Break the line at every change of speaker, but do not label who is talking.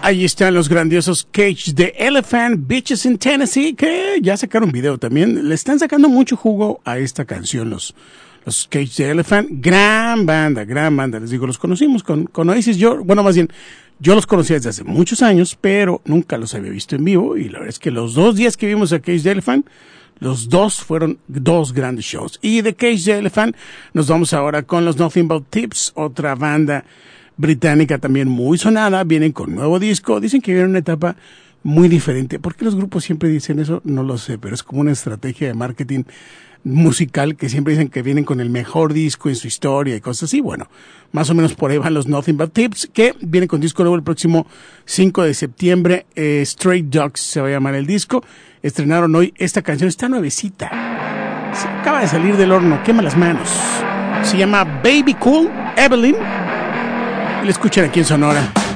Ahí están los grandiosos Cage the Elephant, Beaches in Tennessee, que ya sacaron video también. Le están sacando mucho jugo a esta canción los Cage the Elephant. Gran banda. Les digo, los conocimos con Oasis. Yo los conocía desde hace muchos años, pero nunca los había visto en vivo. Y la verdad es que los 2 días que vimos a Cage the Elephant, los dos fueron 2 grandes shows. Y de Cage the Elephant nos vamos ahora con los Nothing But Thieves, otra banda británica también muy sonada. Vienen con nuevo disco. Dicen que viene una etapa muy diferente. ¿Por qué los grupos siempre dicen eso? No lo sé, pero es como una estrategia de marketing musical que siempre dicen que vienen con el mejor disco en su historia y cosas así. Bueno, más o menos por ahí van los Nothing But Thieves, que vienen con disco nuevo el próximo 5 de septiembre. Stray Dogs se va a llamar el disco. Estrenaron hoy esta canción, está nuevecita. Se acaba de salir del horno, quema las manos. Se llama Baby Cool, Evelyn. Y la escuchan aquí en Sonora.